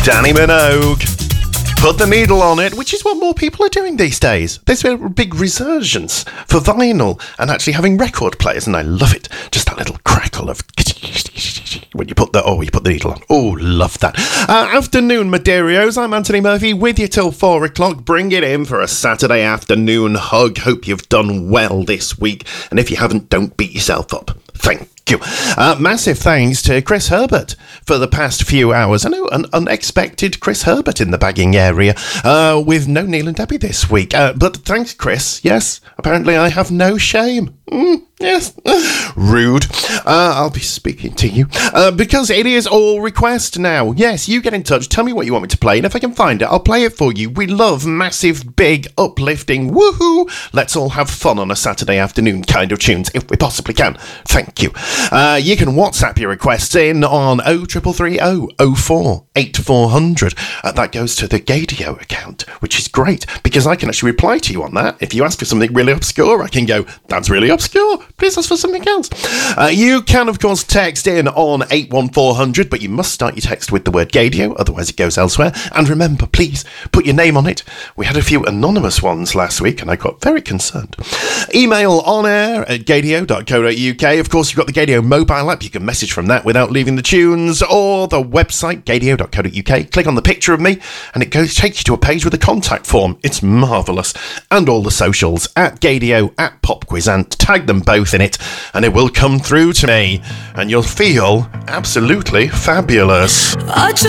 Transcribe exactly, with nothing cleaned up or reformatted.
Danny Minogue. Put the needle on it, which is what more people are doing these days. There's a big resurgence for vinyl and actually having record players, and I love it. Just that little crackle of when you put the oh, you put the needle on. Oh, love that. Uh, afternoon, Maderios. I'm Anthony Murphy with you till four o'clock. Bring it in for a Saturday afternoon hug. Hope you've done well this week, and if you haven't, don't beat yourself up. Thank you. Uh, massive thanks to Chris Herbert for the past few hours. I know an unexpected Chris Herbert in the bagging area uh, with no Neil and Debbie this week. Uh, but thanks, Chris. Yes, apparently I have no shame. Mm, yes. Rude. Uh, I'll be speaking to you uh, because it is all request now. Yes, you get in touch. Tell me what you want me to play, and if I can find it, I'll play it for you. We love massive, big, uplifting, woohoo, let's all have fun on a Saturday afternoon kind of tunes, if we possibly can. Thank you. Uh, you can WhatsApp your requests in on oh three three three oh oh four eight four hundred. Uh, that goes to the Gadio account, which is great because I can actually reply to you on that. If you ask for something really obscure, I can go, that's really obscure. Please ask for something else. Uh, you can, of course, text in on eight one four hundred, but you must start your text with the word Gadio, otherwise it goes elsewhere. And remember, please, put your name on it. We had a few anonymous ones last week, and I got very concerned. Email on air at gadio dot co dot uk. Of course, you've got the Gadio mobile app. You can message from that without leaving the tunes, or the website, gadio dot co dot uk. Click on the picture of me, and it goes takes you to a page with a contact form. It's marvellous. And all the socials, at Gadio, at Popquizant. Tag them both in it, and it will come through to me, and you'll feel absolutely fabulous. I just